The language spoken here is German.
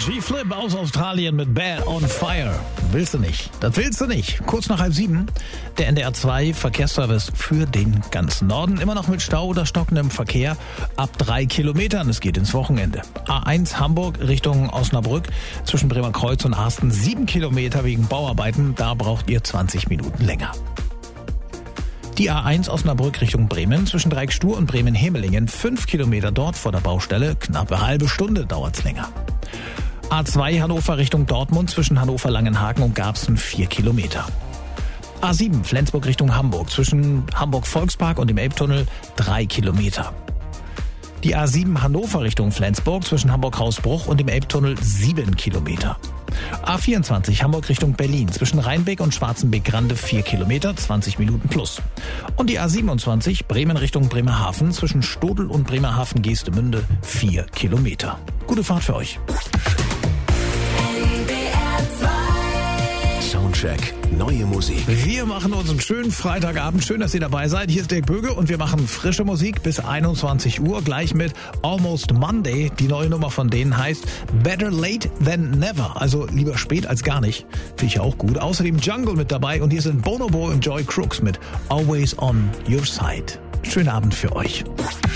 G-Flip aus Australien mit Bad on Fire. Willst du nicht? Das willst du nicht. Kurz nach 6:30, der NDR 2 Verkehrsservice für den ganzen Norden. Immer noch mit Stau oder stockendem Verkehr ab 3 Kilometern. Es geht ins Wochenende. A1 Hamburg Richtung Osnabrück zwischen Bremerkreuz und Arsten 7 Kilometer wegen Bauarbeiten. Da braucht ihr 20 Minuten länger. Die A1 Osnabrück Richtung Bremen zwischen Dreieckstur und Bremen-Hemelingen 5 Kilometer dort vor der Baustelle. Knappe halbe Stunde dauert's länger. A2 Hannover Richtung Dortmund zwischen Hannover-Langenhagen und Garbsen 4 Kilometer. A7 Flensburg Richtung Hamburg zwischen Hamburg-Volkspark und dem Elbtunnel 3 Kilometer. Die A7 Hannover Richtung Flensburg zwischen Hamburg-Hausbruch und dem Elbtunnel 7 Kilometer. A24 Hamburg Richtung Berlin zwischen Rheinbeck und Schwarzenbeck-Grande 4 Kilometer, 20 Minuten plus. Und die A27 Bremen Richtung Bremerhaven zwischen Stodel und Bremerhaven-Geestemünde 4 Kilometer. Gute Fahrt für euch. Soundcheck, neue Musik. Wir machen uns einen schönen Freitagabend. Schön, dass ihr dabei seid. Hier ist Dirk Böge und wir machen frische Musik bis 21 Uhr. Gleich mit Almost Monday. Die neue Nummer von denen heißt Better Late Than Never. Also lieber spät als gar nicht. Finde ich auch gut. Außerdem Jungle mit dabei und hier sind Bonobo und Joy Crooks mit Always On Your Side. Schönen Abend für euch.